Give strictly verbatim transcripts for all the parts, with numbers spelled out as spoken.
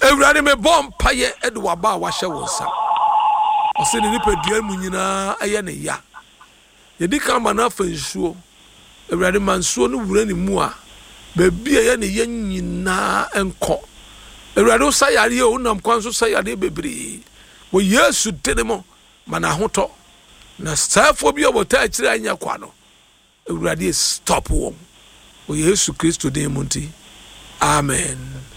Ewurade me bom paye e de waba wa hye wo nsa. O se ni nipadua mu nyina aye ne ya. Ye di kan ma na fa nsuo. Ewurade mansuo no wura ni mu a ba bia ye ne ye nyina enko. Ewurade sa yare e onam kwan so sa yare bebre. Wo Yesu tenemo mana hoto. Na safo bia wo ta akire anya kwa no. Ewurade stop wo. Wo Yesu Kristo de munti. Amen.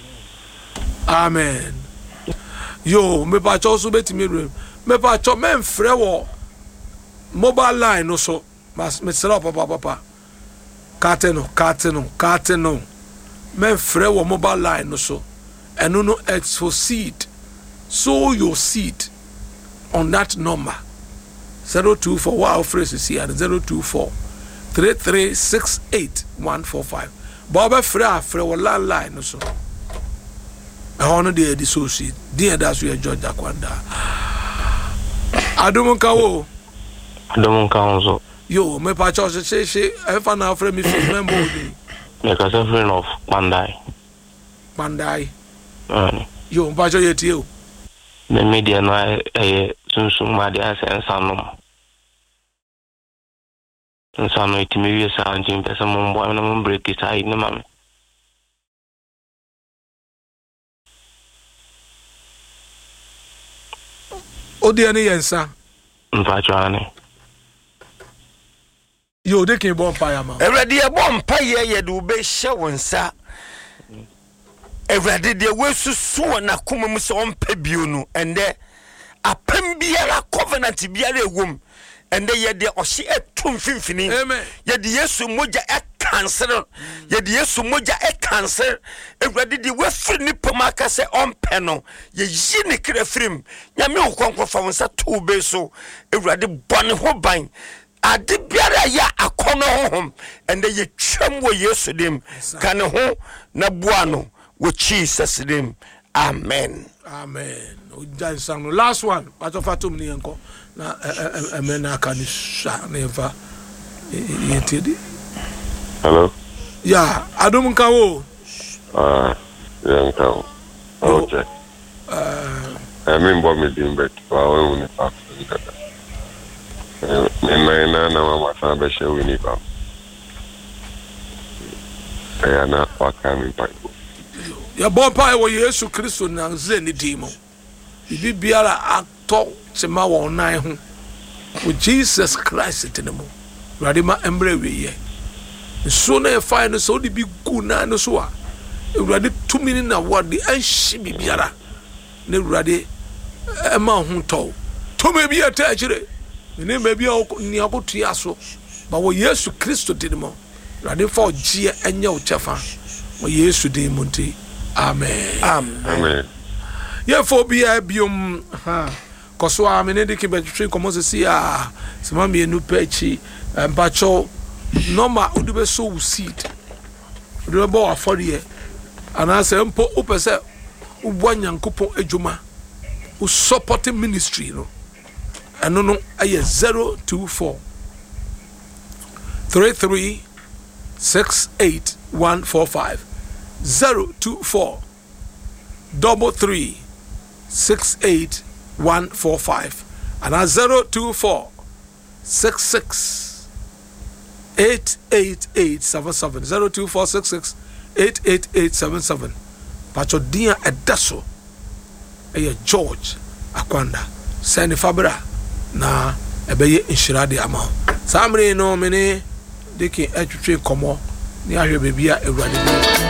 Amen. Yo, me pa cho so betimi rem. Me pa cho men frɛ wo mobile line no so. Mas me sra papa papa. Kate no, kate no, kate no. Men frɛ wo mobile line no so. Eno no exfoseed. Sow your seed on that number. zero two four wow phrase is here zero two four three three six eight one four five. Baba frɛ frɛ wo landline no so. I honor the dissociate. Dear, that's where George Akwanda. Adum Kawo. Adum Kawo. Yo, me pacho say say I found our friend me member. Make us a friend of Pandai. Pandai. Uh, Yo, pacho yet you. The media no eh soon soon my dear and son. And some it me is sounding person mon boy no break it side no man. Odi ani yensa mfachwane yo de kin bon pa ya ma Ewurade e bon pa ye ye de ube hye wonsa Ewurade de wesusu na koma mu se ompa bio no ende apem biara covenant biara ewom ende ye de ohye etum finfini ye de Yesu moja e cancel ye de Yesu moja e cancel Ewurade de wefiri ni pomaka se ompe no ye yi ne kra firim nyame okonkro fa wonsa to be so Ewurade bone ho ban ade biara ya akono hohom ende ye twam wo Yesu dim kan ho na bua no wo Jesus dim. Amen. Amen. Ojan sang last one but of atum ni enko na amen akani sha na fa yetedi. Hello. Yeah, Adum Kawo. Ah, yeah, Kawo. Okay. Uh, I mean, what me doing, but I want to pass. Me na na mama sa be she we ni pa. Eh na wa kan pa. Ya bon pa wo Yesu Kristo na ze ni dimo. Bibi biara ato sema wo nan ho. With Jesus Christ tenemo. Radima embre we ye. So na fa no so de bi gu na no so a. Ewurade tumi ni na wode anhyi bibiara. Na Ewurade e ma ho to. Tumi bi ata akire. Ni me bi ni akotua so. Ba wo Yesu Kristo tenemo. Ewurade fa ogie anya o chefa. Wo Yesu de monti. Amen. Amen. Amen. Ye phobia biom ha. Koso a me ne de ke betwe komo se si a. Se ma me enu pechi mpacho normal udube so seed. Udube bo afori e. Ana se mpo upese ubwa nyankopon ejuma. U supporting ministry no. Eno no aye zero two four three three six eight one four five. zero two four double three six eight one four five and a zero two four six six eight eight eight seven seven zero two four six six eight eight eight seven seven. Pacho dia edaso eye George Akwanda send fabra na ebeye inshira de ama samre no mene deke etwetwe komo ni ahwe bebia Ewurade